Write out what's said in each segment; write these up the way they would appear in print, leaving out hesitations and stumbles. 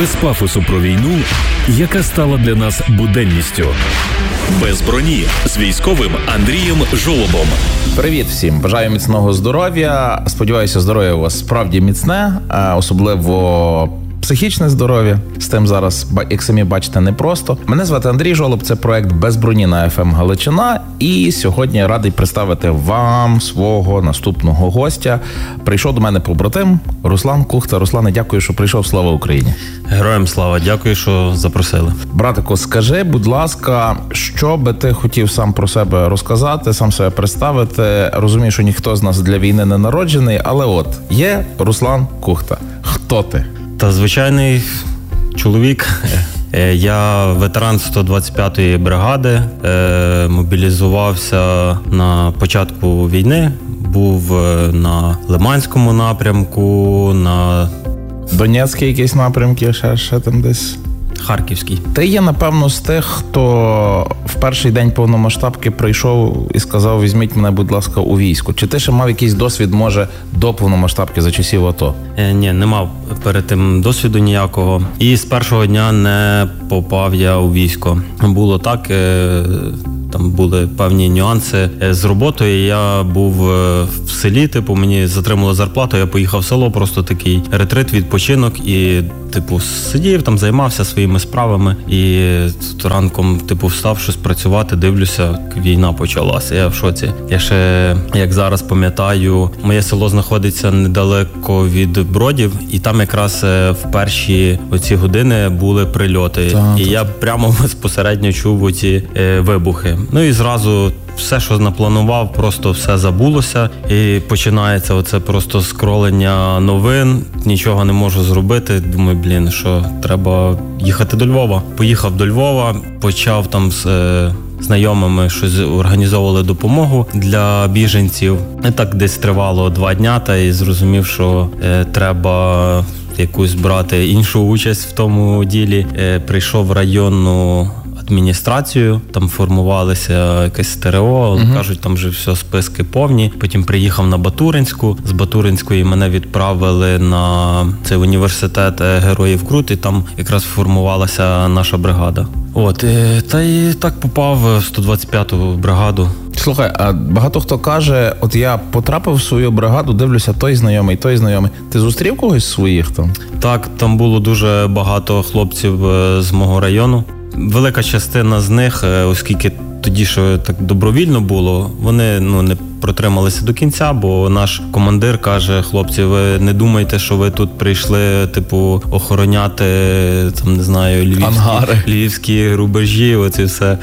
Без пафосу про війну, яка стала для нас буденністю. Без броні з військовим Андрієм Жолобом. Привіт всім! Бажаю міцного здоров'я. Сподіваюся, здоров'я у вас справді міцне, особливо психічне здоров'я. З тим зараз, як самі бачите, непросто. Мене звати Андрій Жолоб, це проект «Без броні» на FM Галичина. І сьогодні я радий представити вам свого наступного гостя. Прийшов до мене побратим Руслан Кухта. Руслане, дякую, що прийшов. Слава Україні! Героям слава, дякую, що запросили. Братику, скажи, будь ласка, що би ти хотів сам про себе розказати, сам себе представити? Розумію, що ніхто з нас для війни не народжений, але от, є Руслан Кухта. Хто ти? Та звичайний чоловік. Я ветеран 125-ї бригади, мобілізувався на початку війни, був на Лиманському напрямку, на Донецький якісь напрямки, ще там десь? Харківський. Ти є, напевно, з тих, хто в перший день повномасштабки прийшов і сказав, візьміть мене, будь ласка, у військо. Чи ти ще мав якийсь досвід, може, до повномасштабки за часів АТО? Ні, не мав перед тим досвіду ніякого. І з першого дня не попав я у військо. Було так, там були певні нюанси з роботою. Я був в селі, мені затримали зарплату, я поїхав в село, просто такий ретрит, відпочинок і, сидів там, займався своїми справами і ранком, встав щось працювати, дивлюся, війна почалася. Я в шоці. Я ще, як зараз пам'ятаю, моє село знаходиться недалеко від Бродів, і там якраз в перші оці години були прильоти. І я прямо безпосередньо чув оці вибухи. Ну і зразу все, що напланував, просто все забулося. І починається оце просто скролення новин. Нічого не можу зробити. Думаю, що треба їхати до Львова. Поїхав до Львова, почав там з знайомими щось організовували допомогу для біженців. І так десь тривало 2 дня, та і зрозумів, що треба якусь брати іншу участь в тому ділі. Прийшов в районну адміністрацію, там формувалися якесь ТРО, кажуть, там вже все, списки повні. Потім приїхав на Батуринську, з Батуринської мене відправили на цей університет Героїв Крут, і там якраз формувалася наша бригада. Та й так попав в 125-ту бригаду. Слухай, а багато хто каже, от я потрапив в свою бригаду, дивлюся, той знайомий. Ти зустрів когось з своїх там? Так, там було дуже багато хлопців з мого району. Велика частина з них, оскільки тоді, що так добровільно було, вони не протрималися до кінця, бо наш командир каже: хлопці, ви не думайте, що ви тут прийшли, охороняти, там, не знаю, львівські рубежі, оце все,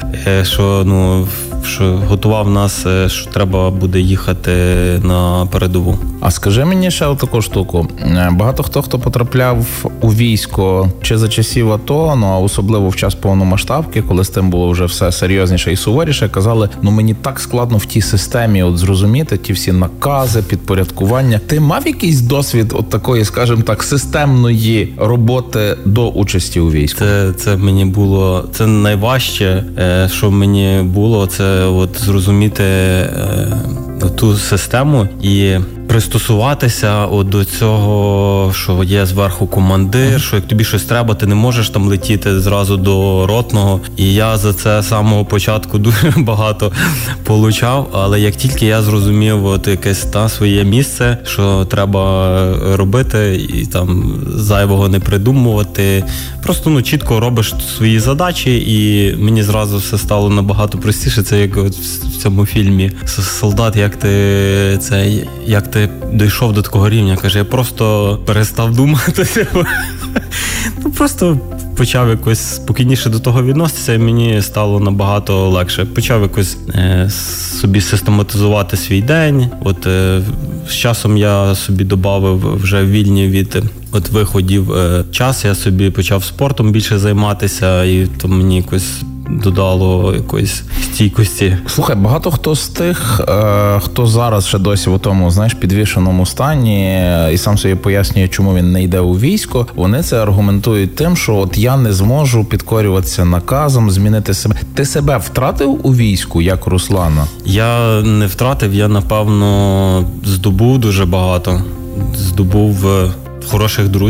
що готував нас, що треба буде їхати на передову. А скажи мені ще таку штуку. Багато хто потрапляв у військо чи за часів АТО, а особливо в час повномасштабки, коли з тим було вже все серйозніше і суворіше, казали, мені так складно в тій системі зрозуміти ті всі накази, підпорядкування. Ти мав якийсь досвід такої, скажімо так, системної роботи до участі у війську? Це мені було, це найважче, що мені було, це зрозуміти ту систему і пристосуватися до цього, що є зверху командир, що як тобі щось треба, ти не можеш там летіти зразу до ротного. І я за це з самого початку дуже багато получав, але як тільки я зрозумів якесь своє місце, що треба робити і там зайвого не придумувати, просто чітко робиш свої задачі, і мені зразу все стало набагато простіше. Це як в цьому фільмі «Солдат», як ти дійшов до такого рівня, каже, я просто перестав думати. Просто почав якось спокійніше до того відноситися, і мені стало набагато легше. Почав якось собі систематизувати свій день. З часом я собі додав вже вільні від виходів час, я собі почав спортом більше займатися, і то мені якось додало якоїсь стійкості. Слухай, багато хто з тих, хто зараз ще досі в тому, підвішеному стані і сам собі пояснює, чому він не йде у військо, вони це аргументують тим, що я не зможу підкорюватися наказам, змінити себе. Ти себе втратив у війську, як Руслана? Я не втратив, я, напевно, здобув дуже багато. Здобув хороших друзів.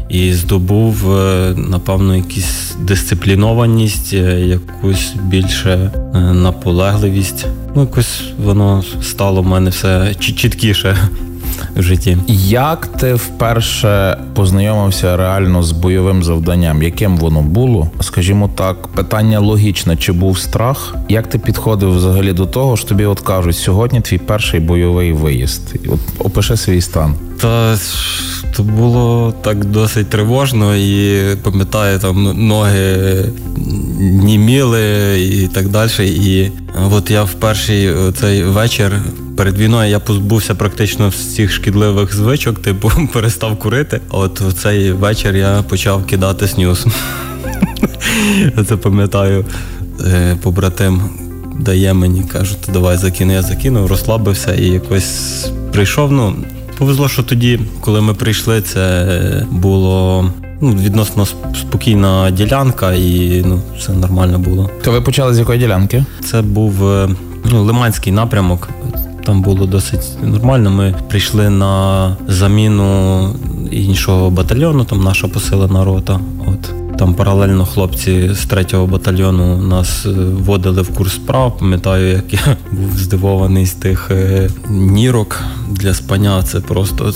і здобув, напевно, якусь дисциплінованість, якусь більше наполегливість. Якось воно стало в мене все чіткіше в житті. Як ти вперше познайомився реально з бойовим завданням? Яким воно було? Скажімо так, питання логічне, чи був страх? Як ти підходив взагалі до того, що тобі кажуть, сьогодні твій перший бойовий виїзд? Опиши свій стан. То було так досить тривожно, і пам'ятаю, там ноги німіли і так далі. І от я в перший цей вечір перед війною я позбувся практично всіх шкідливих звичок, перестав курити. А от в цей вечір я почав кидати снюс. Це пам'ятаю, побратим дає мені, кажуть, давай закину. Я закинув, розслабився і якось прийшов. Повезло, що тоді, коли ми прийшли, це було відносно спокійна ділянка і все нормально було. То ви почали з якої ділянки? Це був Лиманський напрямок. Там було досить нормально. Ми прийшли на заміну іншого батальйону, там наша посилена рота. Там паралельно хлопці з 3-го батальйону нас вводили в курс справ. Пам'ятаю, як я був здивований з тих нірок для спання. Це просто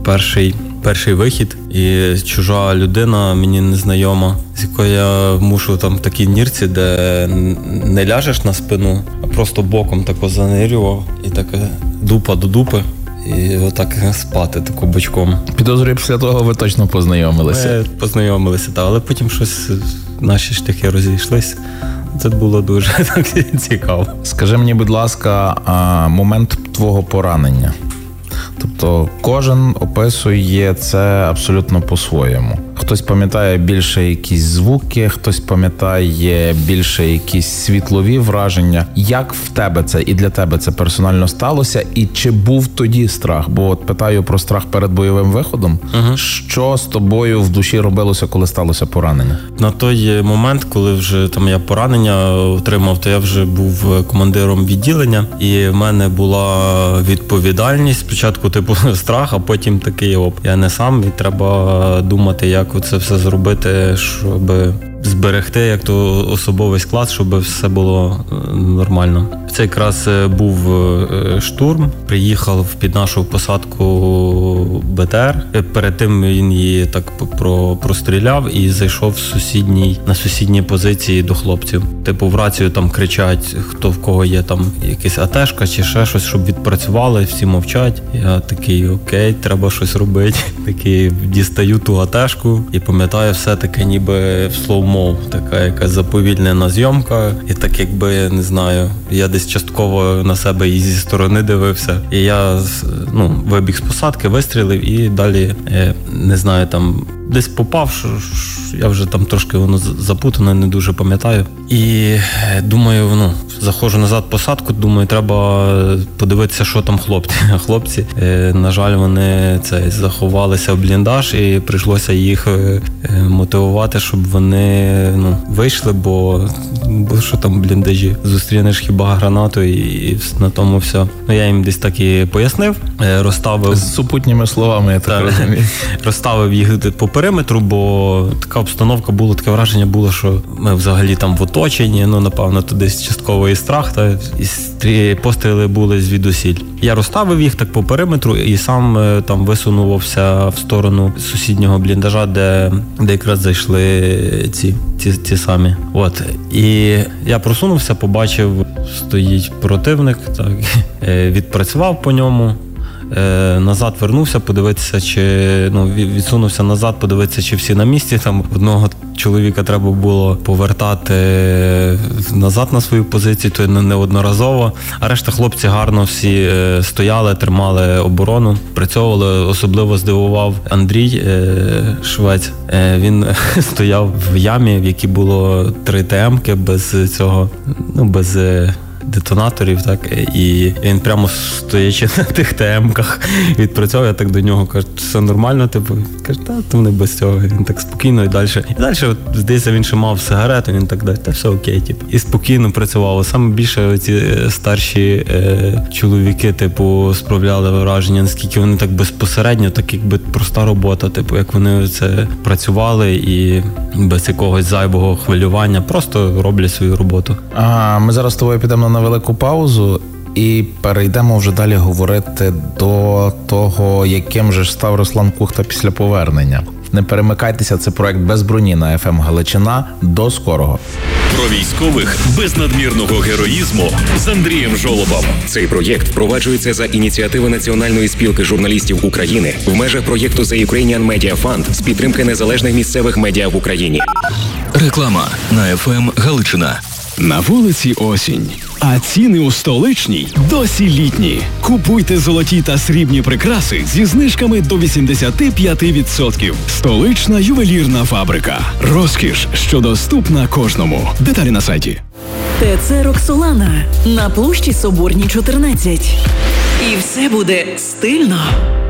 перший вихід. І чужа людина, мені незнайома, з якою я мушу там в такій нірці, де не ляжеш на спину, а просто боком тако занирював і таке дупа до дупи. І отак спати тако бочком. Підозрюю, після того ви точно познайомилися. Ми познайомилися, так, але потім щось наші шляхи розійшлися. Це було дуже так цікаво. Скажи мені, будь ласка, момент твого поранення. Тобто кожен описує це абсолютно по-своєму. Хтось пам'ятає більше якісь звуки, хтось пам'ятає більше якісь світлові враження. Як в тебе це і для тебе це персонально сталося? І чи був тоді страх? Бо питаю про страх перед бойовим виходом. Що з тобою в душі робилося, коли сталося поранення? На той момент, коли вже там я поранення отримав, то я вже був командиром відділення, і в мене була відповідальність. Спочатку страх, а потім такий я не сам, і треба думати, як це все зробити, щоб зберегти як то особовий склад, щоб все було нормально. Це якраз був штурм, приїхав під нашу посадку БТР. Перед тим він її так простріляв і зайшов на сусідні позиції до хлопців. В рацію там кричать, хто в кого є там якась АТшка чи ще щось, щоб відпрацювали, всі мовчать. Я такий, окей, треба щось робити. Такий дістаю ту АТшку і пам'ятаю все таке ніби в слоумоу, така якась заповільнена зйомка. І так якби, не знаю, я десь частково на себе і зі сторони дивився. І я вибіг з посадки, вистрілив і далі, не знаю, там десь попав, я вже там трошки воно запутано, не дуже пам'ятаю. І думаю, заходжу назад в посадку, думаю, треба подивитися, що там хлопці. А хлопці, на жаль, вони заховалися в бліндаж, і прийшлося їх мотивувати, щоб вони вийшли, бо що там в бліндажі? Зустрінеш хіба гранату і на тому все. Я їм десь так і пояснив, розставив. З супутніми словами, я так розумію. Розставив їх по периметру, бо така обстановка була, таке враження було, що ми взагалі там в оточенні, напевно, то десь частково і страх, і постріли були звідусіль. Я розставив їх так по периметру і сам там висунувався в сторону сусіднього бліндажа, де якраз зайшли ці самі. І я просунувся, побачив, стоїть противник, так, відпрацював по ньому. Назад вернувся, подивитися, відсунувся назад, подивитися, чи всі на місці. Там одного чоловіка треба було повертати назад на свою позицію, то неодноразово. А решта хлопці гарно всі стояли, тримали оборону, працьовували. Особливо здивував Андрій, швець. Він стояв в ямі, в якій було 3 ТМ-ки без детонаторів, так, і він прямо стоячи на тих ТМ-ках відпрацьовував, я так до нього кажу, все нормально, типу, каже, та не без цього, він так спокійно і далі. І далі, здається, він ще мав сигарету, він так дає, та все окей, типу, і спокійно працював. Саме більше ці старші чоловіки, типу, справляли враження, наскільки вони так безпосередньо, так якби проста робота, типу, як вони це працювали і без якогось зайвого хвилювання, просто роблять свою роботу. Ми зараз з тобою підемо на невелику паузу і перейдемо вже далі говорити до того, яким же ж став Руслан Кухта після повернення. Не перемикайтеся, це проект «Без броні» на FM Галичина. До скорого. Про військових без надмірного героїзму з Андрієм Жолобом. Цей проєкт впроваджується за ініціативи Національної спілки журналістів України в межах проєкту The Ukrainian Media Fund з підтримки незалежних місцевих медіа в Україні. Реклама на FM Галичина. На вулиці осінь, а ціни у столичній досі літні. Купуйте золоті та срібні прикраси зі знижками до 85%. Столична ювелірна фабрика. Розкіш, що доступна кожному. Деталі на сайті. ТЦ «Роксолана» на площі Соборній, 14. І все буде стильно.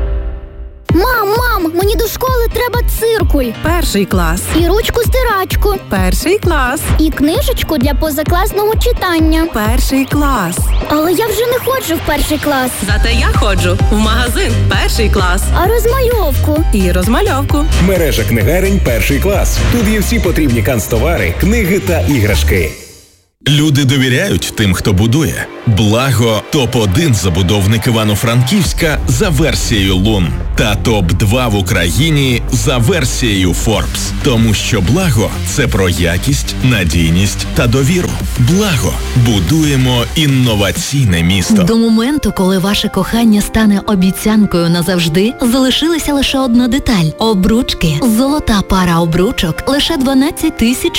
Мам, мені до школи треба циркуль. Перший клас. І ручку-стирачку. Перший клас. І книжечку для позакласного читання. Перший клас. Але я вже не ходжу в перший клас. Зате я ходжу в магазин перший клас. А розмальовку? І розмальовку. Мережа книгарень «Перший клас». Тут є всі потрібні канцтовари, книги та іграшки. Люди довіряють тим, хто будує. Благо топ-1 забудовник Івано-Франківська за версією Лун та топ-2 в Україні за версією Forbes. Тому що Благо – це про якість, надійність та довіру. Благо. Будуємо інноваційне місто. До моменту, коли ваше кохання стане обіцянкою назавжди, залишилася лише одна деталь – обручки. Золота пара обручок – лише 12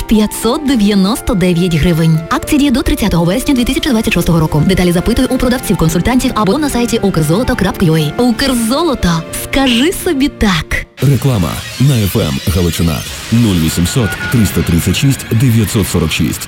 599 гривень. Акція діє до 30 вересня 2026 року. Деталі запитуй у продавців-консультантів або на сайті ukrzoloto.ua. Укрзолото. Скажи собі так. Реклама на FM Галичина 0800 336 946.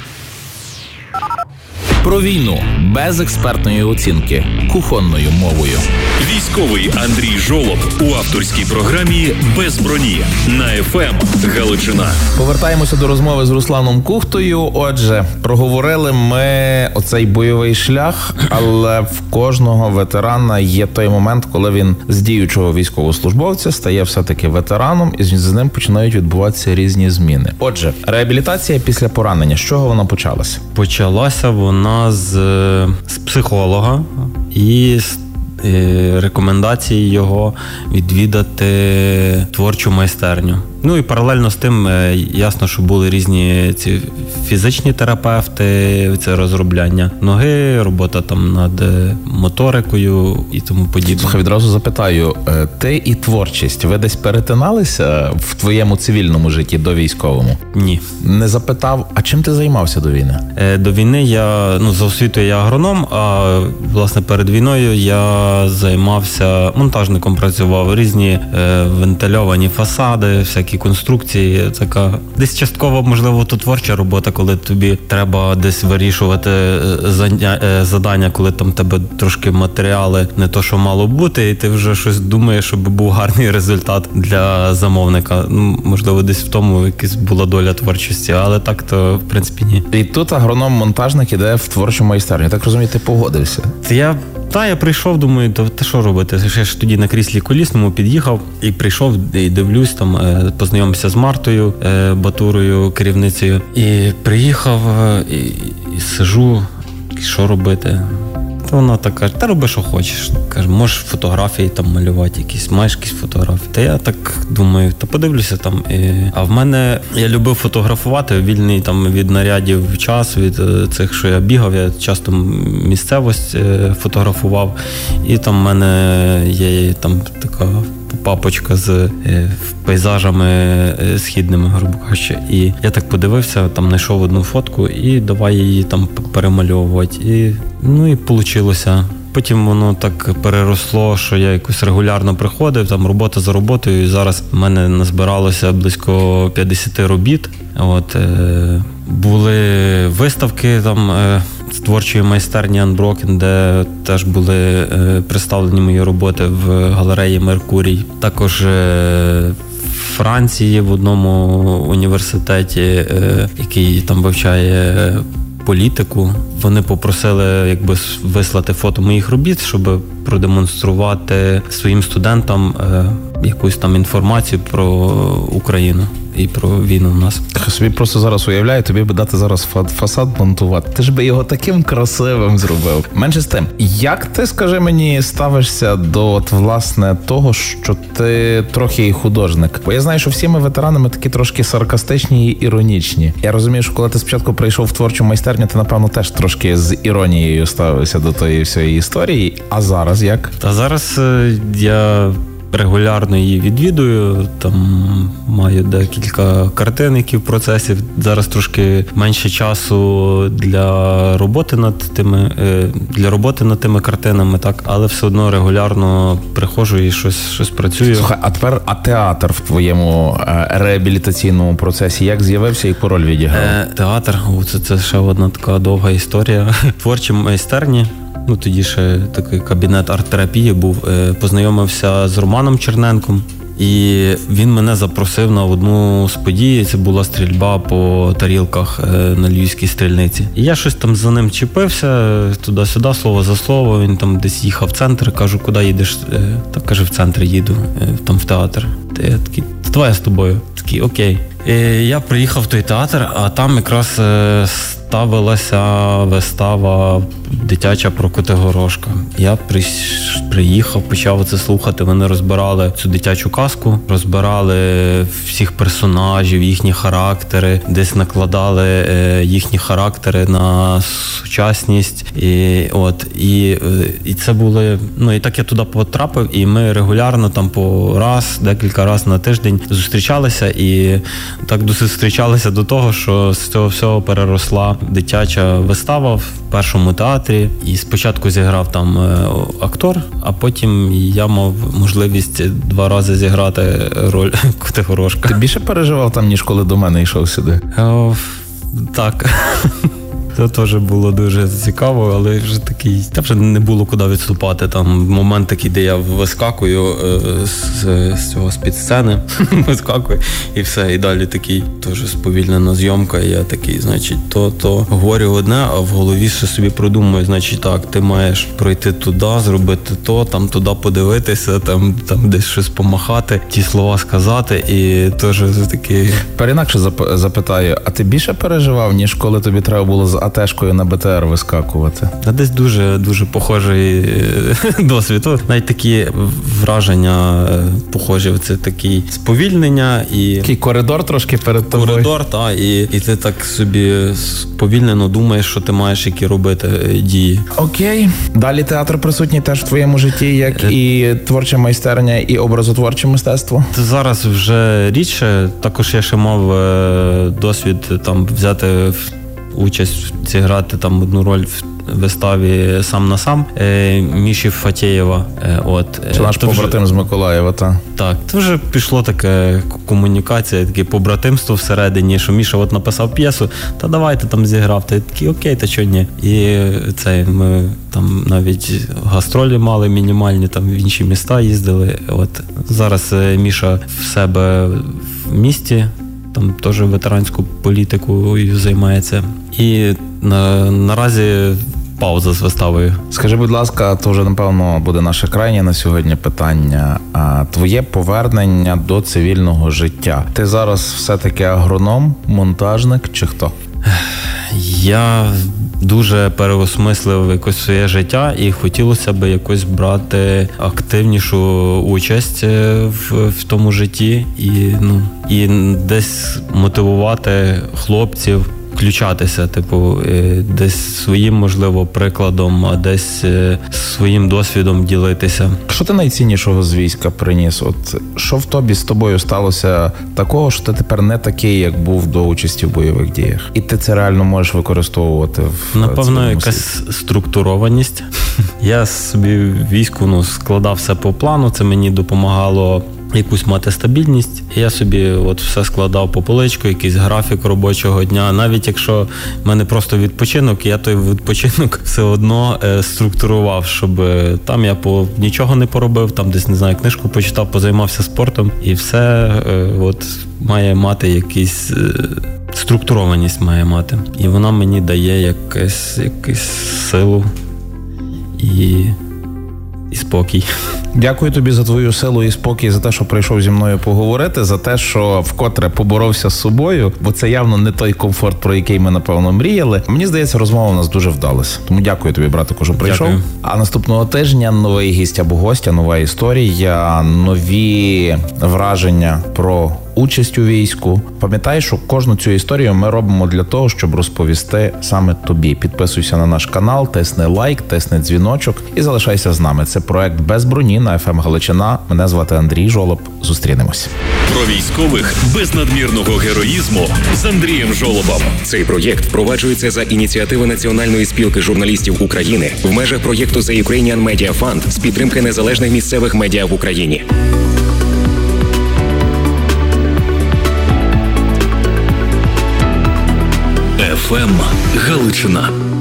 Про війну без експертної оцінки, кухонною мовою. Військовий Андрій Жолоб у авторській програмі «Без броні» на FM Галичина. Повертаємося до розмови з Русланом Кухтою. Отже, проговорили ми оцей бойовий шлях, але в кожного ветерана є той момент, коли він з діючого військовослужбовця стає все-таки ветераном, і з ним починають відбуватися різні зміни. Отже, реабілітація після поранення, з чого вона почалася? Почалася вона з психолога і з рекомендації його відвідати творчу майстерню. Ну і паралельно з тим, ясно, що були різні ці фізичні терапевти, це розробляння ноги, робота там над моторикою і тому подібне. Слухай, відразу запитаю, ти і творчість, ви десь перетиналися в твоєму цивільному житті до військовому? Ні. Не запитав, а чим ти займався до війни? До війни я, за освітою я агроном, а власне перед війною я займався монтажником, працював, різні вентильовані фасади, всякі конструкції, така десь частково, можливо, то творча робота, коли тобі треба десь вирішувати завдання, коли там тебе трошки матеріали не то, що мало бути, і ти вже щось думаєш, щоб був гарний результат для замовника. Можливо, десь в тому якась була доля творчості, але так то, в принципі, ні. І тут агроном-монтажник іде в творчу майстерню. Так розумію, ти погодився? Я прийшов, думаю, та що робити? Я ж тоді на кріслі колісному під'їхав і прийшов, і дивлюсь, там познайомився з Мартою Батурою, керівницею, і приїхав, і сижу, що робити? Та вона так каже, та роби, що хочеш. Каже, можеш фотографії там малювати якісь, маєш якісь фотографії. Та я так думаю, та подивлюся там. А в мене, я любив фотографувати, вільний там від нарядів час, від цих, що я бігав, я часто місцевість фотографував. І там в мене є там така папочка з пейзажами східними, грубо кажучи. І я так подивився, там знайшов одну фотку і давай її там перемальовувати. І вийшло. Потім воно так переросло, що я якось регулярно приходив, там робота за роботою, і зараз в мене назбиралося близько 50 робіт. Були виставки там творчої майстерні Unbroken, де теж були представлені мої роботи в галереї Меркурій. Також в Франції в одному університеті, який там вивчає політику. Вони попросили якби вислати фото моїх робіт, щоб продемонструвати своїм студентам якусь там інформацію про Україну і про війну в нас. Я собі просто зараз уявляю, тобі би дати зараз фасад монтувати. Ти ж би його таким красивим зробив. Менше з тим, як ти, скажи мені, ставишся до, от, власне, того, що ти трохи і художник? Бо я знаю, що всі ми ветеранами такі трошки саркастичні і іронічні. Я розумію, що коли ти спочатку прийшов в творчу майстерню, ти, напевно, теж трошки з іронією ставився до тої всієї історії. А зараз як? Та зараз я регулярно її відвідую, там маю декілька картин, які в процесі. Зараз трошки менше часу для роботи над тими картинами, так, але все одно регулярно приходжу і щось працюю. Слухай, а театр в твоєму реабілітаційному процесі як з'явився і яку роль відіграв? Театр, це ще одна така довга історія. Творчі майстерні. Тоді ще такий кабінет арт-терапії був. Познайомився з Романом Черненком, і він мене запросив на одну з подій. Це була стрільба по тарілках на Львівській стрільниці. І я щось там за ним чіпився, туди-сюди, слово за слово. Він там десь їхав в центр, кажу, куди їдеш? Так, каже, в центр їду, там в театр. Я такий, давай я з тобою. Такий, окей. І я приїхав в той театр, а там якраз ставилася вистава дитяча про Котигорошка. Я приїхав, почав це слухати. Вони розбирали цю дитячу казку, розбирали всіх персонажів, їхні характери, десь накладали їхні характери на сучасність. І це були... і так я туди потрапив, і ми регулярно там декілька разів на тиждень зустрічалися, і так зустрічалися до того, що з цього всього переросла дитяча вистава в першому театрі. І спочатку зіграв там актор, а потім я мав можливість 2 рази зіграти роль Котигорошка. Ти більше переживав там, ніж коли до мене йшов сюди? Так. Це теж було дуже цікаво, але вже не було куди відступати. Там момент такий, де я вискакую з-під сцени, вискакую, і все. І далі такий теж сповільнена зйомка, і я такий, значить, то говорю одне, а в голові ще собі продумую, значить, так, ти маєш пройти туди, зробити там туди подивитися, там десь щось помахати, ті слова сказати, і теж такий... Перінакше запитаю, а ти більше переживав, ніж коли тобі треба було з АТшкою на БТР вискакувати? Десь дуже, дуже похожий досвід. Навіть такі враження похожі. Це такі сповільнення і... Такий коридор трошки перед тобою. Коридор, так. І ти так собі сповільнено думаєш, що ти маєш які робити дії. Окей. Далі театр присутній теж в твоєму житті, як і творча майстерня, і образотворче мистецтво? Зараз вже рідше. Також я ще мав досвід там взяти участь, зіграти там одну роль в виставі «Сам на сам» Міші Фатєєва. Це наш побратим з Миколаєва, так? Так, це вже пішло таке комунікація, таке побратимство всередині, що Міша написав п'єсу, та давайте там зіграв, та такий, окей, та чого ні. І ми там навіть гастролі мали мінімальні, там в інші міста їздили. Зараз Міша в себе в місті, там теж ветеранську політикою займається. І наразі пауза з виставою. Скажи, будь ласка, то вже, напевно, буде наше крайнє на сьогодні питання. Твоє повернення до цивільного життя. Ти зараз все-таки агроном, монтажник чи хто? Я дуже переосмислив якось своє життя і хотілося б якось брати активнішу участь в тому житті і десь мотивувати хлопців включатися, десь своїм, можливо, прикладом, а десь своїм досвідом ділитися. Що ти найціннішого з війська приніс? Що в тобі з тобою сталося такого, що ти тепер не такий, як був до участі в бойових діях? І ти це реально можеш використовувати в напевно, якась структурованість. Я собі в війську складав все по плану, це мені допомагало якусь мати стабільність. І я собі от все складав по поличку, якийсь графік робочого дня. Навіть якщо в мене просто відпочинок, я той відпочинок все одно структурував, щоб там я нічого не поробив, там десь, не знаю, книжку почитав, позаймався спортом. І все от має мати якийсь... структурованість має мати. І вона мені дає якусь силу і спокій. Дякую тобі за твою силу і спокій, за те, що прийшов зі мною поговорити, за те, що вкотре поборовся з собою, бо це явно не той комфорт, про який ми, напевно, мріяли. Мені здається, розмова у нас дуже вдалась. Тому дякую тобі, братику, що прийшов. Дякую. А наступного тижня новий гість або гостя, нова історія, нові враження про участь у війську. Пам'ятай, що кожну цю історію ми робимо для того, щоб розповісти саме тобі. Підписуйся на наш канал, тисни лайк, тисни дзвіночок і залишайся з нами. Це проект «Без броні» на FM Галичина. Мене звати Андрій Жолоб. Зустрінемось. Про військових без надмірного героїзму з Андрієм Жолобом. Цей проєкт впроваджується за ініціативи Національної спілки журналістів України в межах проєкту The Ukrainian Media Fund з підтримки незалежних місцевих медіа в Україні. FM Галичина.